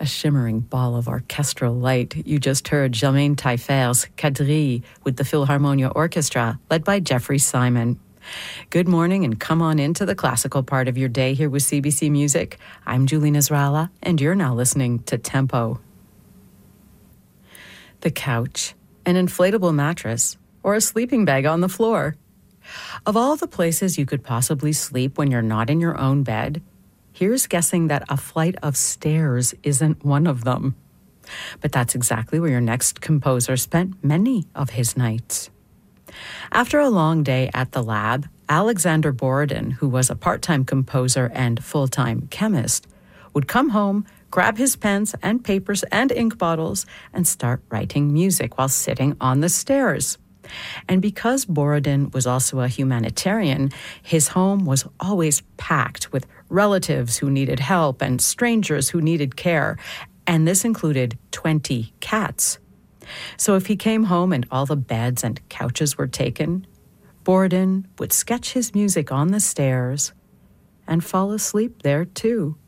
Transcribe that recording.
A shimmering ball of orchestral light. You just heard Germaine Taillefer's Quadrille with the Philharmonia Orchestra, led by Jeffrey Simon. Good morning and come on into the classical part of your day here with CBC Music. I'm Julie Nasrallah, and you're now listening to Tempo. The couch, an inflatable mattress, or a sleeping bag on the floor. Of all the places you could possibly sleep when you're not in your own bed, here's guessing that a flight of stairs isn't one of them. But that's exactly where your next composer spent many of his nights. After a long day at the lab, Alexander Borodin, who was a part-time composer and full-time chemist, would come home, grab his pens and papers and ink bottles, and start writing music while sitting on the stairs. And because Borodin was also a humanitarian, his home was always packed with relatives who needed help and strangers who needed care, and this included 20 cats. So if he came home and all the beds and couches were taken, Borodin would sketch his music on the stairs and fall asleep there too.